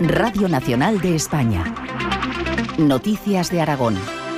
Radio Nacional de España. Noticias de Aragón.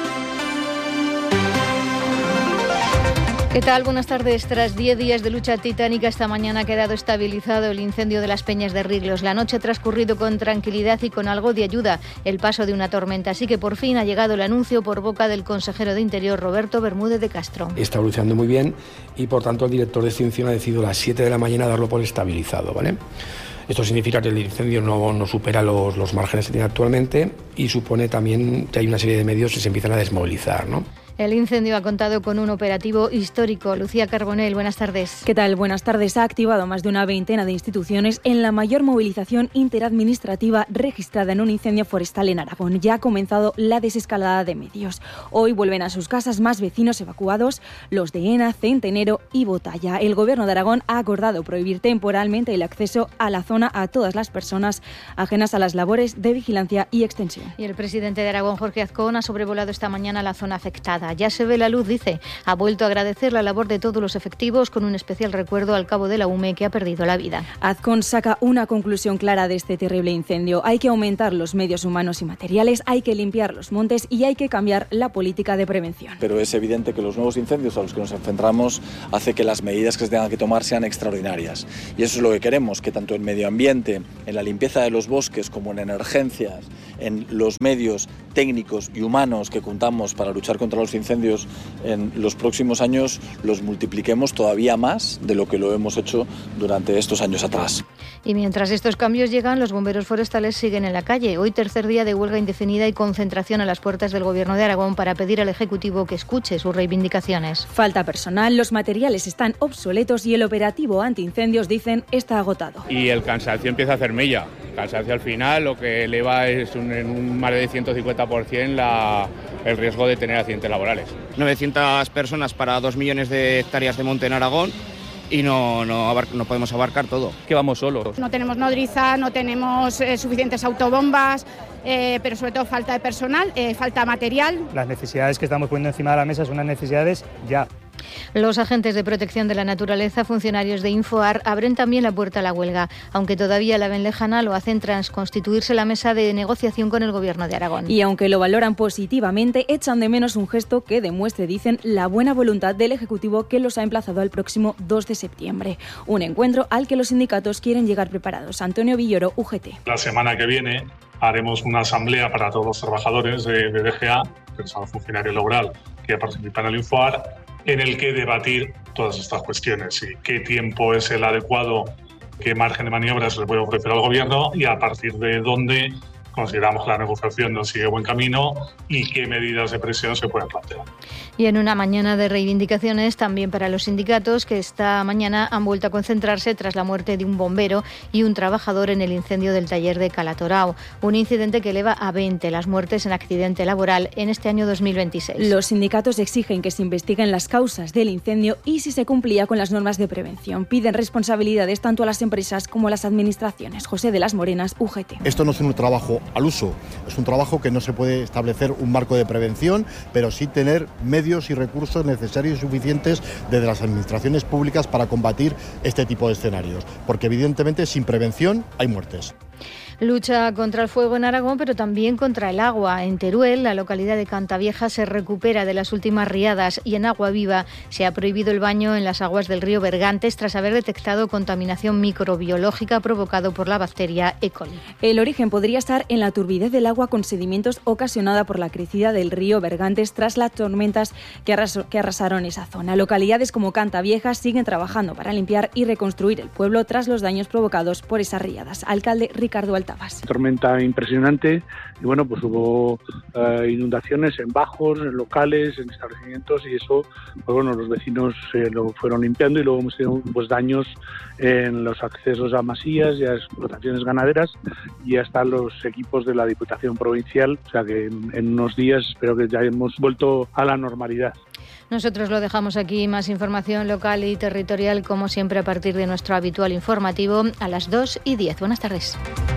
¿Qué tal? Buenas tardes. Tras 10 días de lucha titánica, esta mañana ha quedado estabilizado el incendio de las Peñas de Riglos. La noche ha transcurrido con tranquilidad y con algo de ayuda, el paso de una tormenta. Así que por fin ha llegado el anuncio por boca del consejero de Interior, Roberto Bermúdez de Castro. Está evolucionando muy bien y, por tanto, el director de extinción ha decidido a las 7 de la mañana darlo por estabilizado, ¿vale? Esto significa que el incendio no supera los márgenes que tiene actualmente y supone también que hay una serie de medios que se empiezan a desmovilizar, ¿no? El incendio ha contado con un operativo histórico. Lucía Carbonell, buenas tardes. ¿Qué tal? Buenas tardes. Ha activado más de una veintena de instituciones en la mayor movilización interadministrativa registrada en un incendio forestal en Aragón. Ya ha comenzado la desescalada de medios. Hoy vuelven a sus casas más vecinos evacuados, los de Ena, Centenero y Botalla. El Gobierno de Aragón ha acordado prohibir temporalmente el acceso a la zona a todas las personas ajenas a las labores de vigilancia y extensión. Y el presidente de Aragón, Jorge Azcón, ha sobrevolado esta mañana la zona afectada. Ya se ve la luz, dice. Ha vuelto a agradecer la labor de todos los efectivos, con un especial recuerdo al cabo de la UME que ha perdido la vida. Azcón saca una conclusión clara de este terrible incendio. Hay que aumentar los medios humanos y materiales, hay que limpiar los montes y hay que cambiar la política de prevención. Pero es evidente que los nuevos incendios a los que nos enfrentamos hace que las medidas que se tengan que tomar sean extraordinarias. Y eso es lo que queremos, que tanto en medio ambiente, en la limpieza de los bosques, como en emergencias, en los medios técnicos y humanos que contamos para luchar contra los incendios en los próximos años, los multipliquemos todavía más de lo que lo hemos hecho durante estos años atrás. Y mientras estos cambios llegan, los bomberos forestales siguen en la calle. Hoy, tercer día de huelga indefinida y concentración a las puertas del Gobierno de Aragón para pedir al Ejecutivo que escuche sus reivindicaciones. Falta personal, los materiales están obsoletos y el operativo antiincendios, dicen, está agotado. Y el cansancio empieza a hacer mella. El cansancio al final lo que eleva es en un más de 150% el riesgo de tener accidentes laborales. 900 personas para 2 millones de hectáreas de monte en Aragón y no podemos abarcar todo. Que vamos solos. No tenemos nodriza, no tenemos suficientes autobombas, pero sobre todo falta de personal, falta material. Las necesidades que estamos poniendo encima de la mesa son unas necesidades ya. Los agentes de protección de la naturaleza, funcionarios de Infoar, abren también la puerta a la huelga, aunque todavía la ven lejana, lo hacen tras constituirse la mesa de negociación con el Gobierno de Aragón. Y aunque lo valoran positivamente, echan de menos un gesto que demuestre, dicen, la buena voluntad del Ejecutivo que los ha emplazado al próximo 2 de septiembre. Un encuentro al que los sindicatos quieren llegar preparados. Antonio Villoro, UGT. La semana que viene haremos una asamblea para todos los trabajadores de DGA, personal funcionario laboral, que participan en el Infoar, en el que debatir todas estas cuestiones y qué tiempo es el adecuado, qué margen de maniobra se le puede ofrecer al Gobierno y a partir de dónde consideramos que la negociación no sigue buen camino y qué medidas de presión se pueden plantear. Y en una mañana de reivindicaciones también para los sindicatos, que esta mañana han vuelto a concentrarse tras la muerte de un bombero y un trabajador en el incendio del taller de Calatorao, un incidente que eleva a 20 las muertes en accidente laboral en este año 2026. Los sindicatos exigen que se investiguen las causas del incendio y si se cumplía con las normas de prevención. Piden responsabilidades tanto a las empresas como a las administraciones. José de las Morenas, UGT. Esto no es un trabajo al uso, es un trabajo que no se puede establecer un marco de prevención, pero sí tener medios y recursos necesarios y suficientes desde las administraciones públicas para combatir este tipo de escenarios, porque evidentemente sin prevención hay muertes. Lucha contra el fuego en Aragón, pero también contra el agua. En Teruel, la localidad de Cantavieja se recupera de las últimas riadas y en Agua Viva se ha prohibido el baño en las aguas del río Bergantes tras haber detectado contaminación microbiológica provocado por la bacteria E. coli. El origen podría estar en la turbidez del agua con sedimentos ocasionada por la crecida del río Bergantes tras las tormentas que arrasaron esa zona. Localidades como Cantavieja siguen trabajando para limpiar y reconstruir el pueblo tras los daños provocados por esas riadas. Alcalde Ricardo Altavas. Tormenta impresionante y bueno, pues hubo inundaciones en bajos, en locales, en establecimientos y eso, pues bueno, los vecinos lo fueron limpiando y luego hemos tenido pues daños en los accesos a masías y a explotaciones ganaderas y hasta los equipos de la Diputación Provincial, o sea que en unos días espero que ya hemos vuelto a la normalidad. Nosotros lo dejamos aquí. Más información local y territorial, como siempre, a partir de nuestro habitual informativo a las 2:10. Buenas tardes.